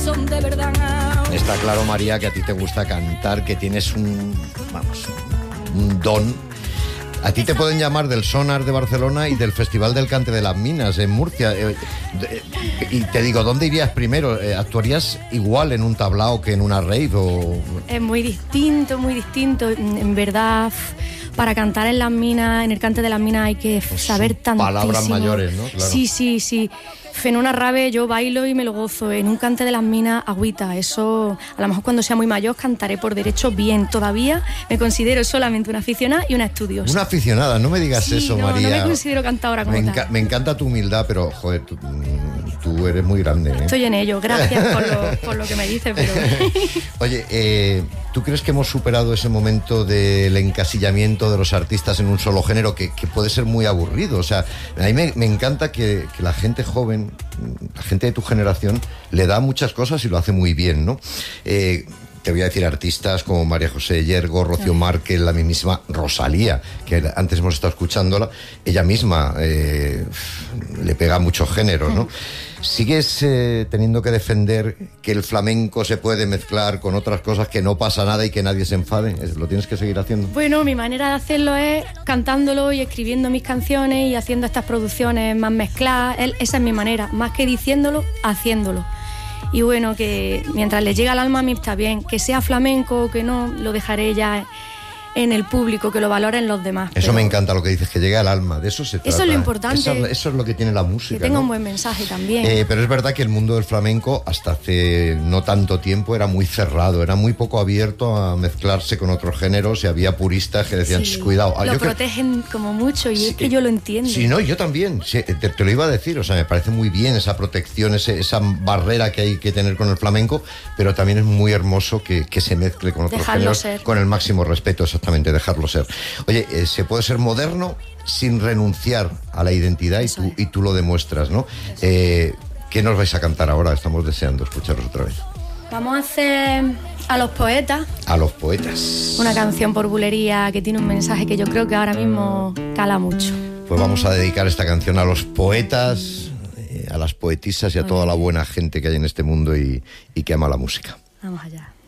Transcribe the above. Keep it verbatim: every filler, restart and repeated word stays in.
Son de verdad. Está claro, María, que a ti te gusta cantar, que tienes un, vamos, un don. A ti te pueden llamar del Sonar de Barcelona y del Festival del Cante de las Minas en Murcia. Eh, eh, y te digo, ¿dónde irías primero? Eh, ¿Actuarías igual en un tablao que en una rave? O... Es muy distinto, muy distinto. En verdad, para cantar en las minas, en el Cante de las Minas hay que pues saber tantísimo. Palabras mayores, ¿no? Claro. Sí, sí, sí. En una rave yo bailo y me lo gozo. En un Cante de las Minas, agüita. Eso, a lo mejor cuando sea muy mayor cantaré por derecho bien. Todavía me considero solamente una aficionada y una estudiosa. Una aficionada, no me digas sí, eso, no, María. No me considero cantadora como me, tal. enca- me encanta tu humildad, pero, joder, tú, tú eres muy grande, ¿eh? Estoy en ello, gracias por lo, por lo que me dices, pero... Oye, eh, ¿tú crees que hemos superado ese momento del encasillamiento de los artistas en un solo género que, que puede ser muy aburrido? O sea, a mí me, me encanta que, que la gente joven, la gente de tu generación, le da muchas cosas y lo hace muy bien, ¿no? Eh, te voy a decir artistas como María José Yergo, Rocío Márquez, la mismísima Rosalía, que antes hemos estado escuchándola, ella misma eh, le pega a muchos géneros, ¿no? ¿Sigues eh, teniendo que defender que el flamenco se puede mezclar con otras cosas, que no pasa nada y que nadie se enfade? ¿Lo tienes que seguir haciendo? Bueno, mi manera de hacerlo es cantándolo y escribiendo mis canciones y haciendo estas producciones más mezcladas. Esa es mi manera, más que diciéndolo, haciéndolo. Y bueno, que mientras le llega al alma a mí está bien, que sea flamenco o que no, lo dejaré ya en el público, que lo valoren los demás. Eso pero... me encanta lo que dices, que llega al alma, de eso se trata. Eso es lo importante. Eso, eso es lo que tiene la música, que tenga ¿no? un buen mensaje también. Eh, pero es verdad que el mundo del flamenco hasta hace no tanto tiempo era muy cerrado, era muy poco abierto a mezclarse con otros géneros y había puristas que decían, sí, cuidado. Ah, lo yo protegen que... como mucho y sí, es que yo lo entiendo. Sí, no, yo también, sí, te, te lo iba a decir, o sea, me parece muy bien esa protección, ese, esa barrera que hay que tener con el flamenco, pero también es muy hermoso que, que se mezcle con otros dejarlo géneros ser. Con el máximo respeto, exactamente, dejarlo ser. Oye, eh, se puede ser moderno sin renunciar a la identidad y tú, y tú lo demuestras, ¿no? Eh, ¿Qué nos vais a cantar ahora? Estamos deseando escucharos otra vez. Vamos a hacer a los poetas. A los poetas. Una canción por bulería que tiene un mensaje que yo creo que ahora mismo cala mucho. Pues vamos a dedicar esta canción a los poetas, eh, a las poetisas y a toda la buena gente que hay en este mundo y, y que ama la música. Vamos allá.